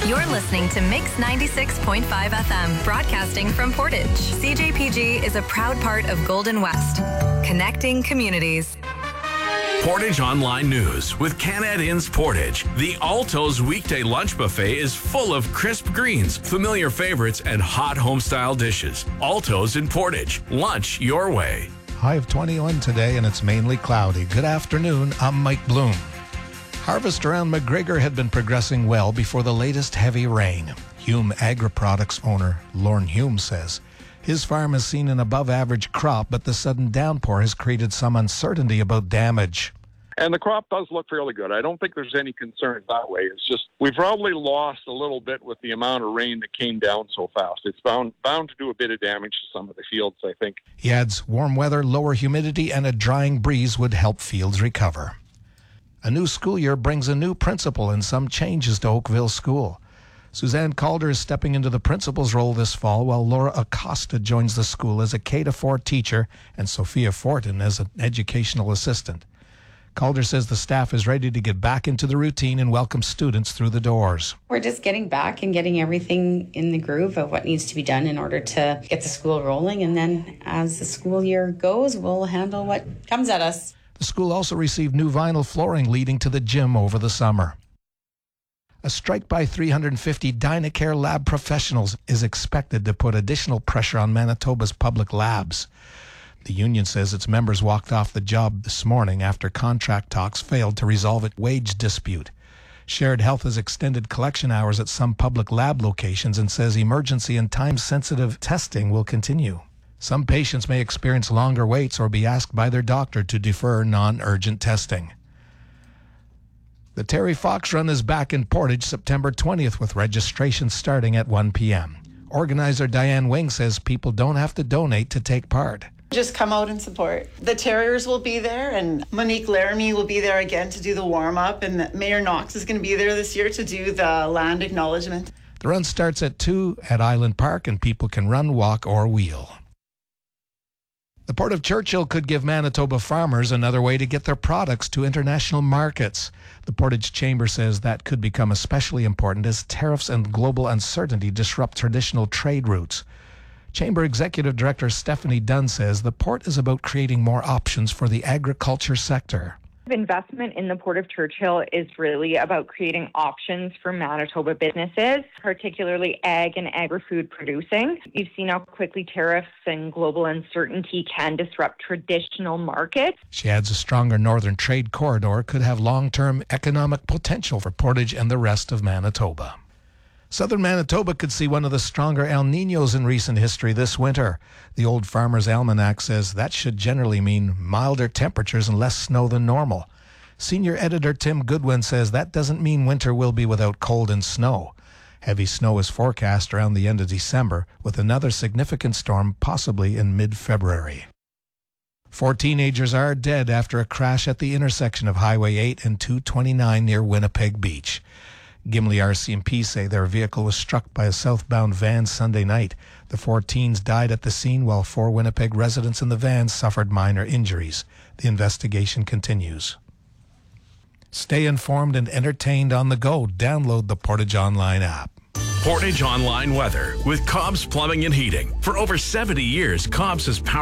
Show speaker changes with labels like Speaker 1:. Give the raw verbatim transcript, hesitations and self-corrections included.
Speaker 1: You're listening to Mix ninety-six point five F M, broadcasting from Portage. C J P G is a proud part of Golden West, connecting communities.
Speaker 2: Portage Online News with Canad Inns Portage. The Alto's weekday lunch buffet is full of crisp greens, familiar favorites, and hot home-style dishes. Alto's in Portage. Lunch your way.
Speaker 3: High of twenty-one today, and it's mainly cloudy. Good afternoon. I'm Mike Bloom. Harvest around McGregor had been progressing well before the latest heavy rain. Hume Agri-Products owner Lorne Hume says his farm has seen an above-average crop, but the sudden downpour has created some uncertainty about damage.
Speaker 4: And the crop does look fairly good. I don't think there's any concern that way. It's just we've probably lost a little bit with the amount of rain that came down so fast. It's bound bound to do a bit of damage to some of the fields, I think.
Speaker 3: He adds warm weather, lower humidity, and a drying breeze would help fields recover. A new school year brings a new principal and some changes to Oakville School. Suzanne Calder is stepping into the principal's role this fall, while Laura Acosta joins the school as a K to four teacher and Sophia Fortin as an educational assistant. Calder says the staff is ready to get back into the routine and welcome students through the doors.
Speaker 5: We're just getting back and getting everything in the groove of what needs to be done in order to get the school rolling. And then as the school year goes, we'll handle what comes at us.
Speaker 3: The school also received new vinyl flooring leading to the gym over the summer. A strike by three hundred fifty Dynacare lab professionals is expected to put additional pressure on Manitoba's public labs. The union says its members walked off the job this morning after contract talks failed to resolve a wage dispute. Shared Health has extended collection hours at some public lab locations and says emergency and time-sensitive testing will continue. Some patients may experience longer waits or be asked by their doctor to defer non-urgent testing. The Terry Fox Run is back in Portage September twentieth with registration starting at one p.m. Organizer Diane Wing says people don't have to donate to take part.
Speaker 6: Just come out and support. The Terriers will be there, and Monique Laramie will be there again to do the warm-up, and Mayor Knox is going to be there this year to do the land acknowledgement.
Speaker 3: The run starts at two at Island Park, and people can run, walk, or wheel. The Port of Churchill could give Manitoba farmers another way to get their products to international markets. The Portage Chamber says that could become especially important as tariffs and global uncertainty disrupt traditional trade routes. Chamber Executive Director Stephanie Dunn says the port is about creating more options for the agriculture sector.
Speaker 7: Investment in the Port of Churchill is really about creating options for Manitoba businesses, particularly ag and agri-food producing. You've seen how quickly tariffs and global uncertainty can disrupt traditional markets.
Speaker 3: She adds a stronger northern trade corridor could have long-term economic potential for Portage and the rest of Manitoba. Southern Manitoba could see one of the stronger El Niños in recent history this winter. The Old Farmer's Almanac says that should generally mean milder temperatures and less snow than normal. Senior editor Tim Goodwin says that doesn't mean winter will be without cold and snow. Heavy snow is forecast around the end of December, with another significant storm possibly in mid-February. Four teenagers are dead after a crash at the intersection of Highway eight and two twenty-nine near Winnipeg Beach. Gimli R C M P say their vehicle was struck by a southbound van Sunday night. The four teens died at the scene while four Winnipeg residents in the van suffered minor injuries. The investigation continues. Stay informed and entertained on the go. Download the Portage Online app.
Speaker 2: Portage Online weather with Cobb's Plumbing and Heating. For over seventy years, Cobb's has powered